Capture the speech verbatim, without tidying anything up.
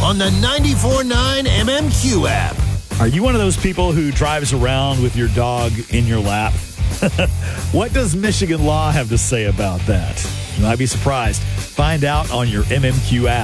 on the ninety-four point nine M M Q app. Are you one of those people who drives around with your dog in your lap? What does Michigan law have to say about that? You might be surprised. Find out on your M M Q app.